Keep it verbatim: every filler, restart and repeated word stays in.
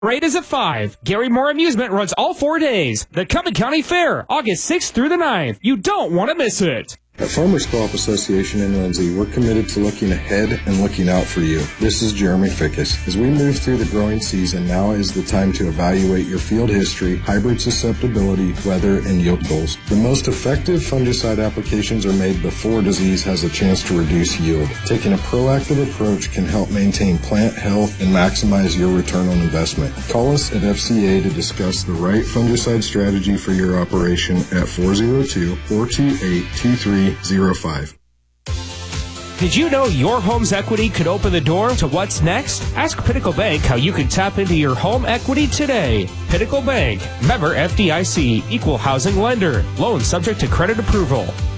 Rate is at five. Gary Moore Amusement runs all four days. The Cumberland County Fair, August sixth through the ninth. You don't want to miss it. At Farmers Co-op Association in Lindsay, we're committed to looking ahead and looking out for you. This is Jeremy Fickus. As we move through the growing season, now is the time to evaluate your field history, hybrid susceptibility, weather, and yield goals. The most effective fungicide applications are made before disease has a chance to reduce yield. Taking a proactive approach can help maintain plant health and maximize your return on investment. Call us at F C A to discuss the right fungicide strategy for your operation at four oh two, four two eight, two three zero five. Did you know your home's equity could open the door to what's next? Ask Pinnacle Bank how you can tap into your home equity today. Pinnacle Bank, member F D I C, equal housing lender. Loan subject to credit approval.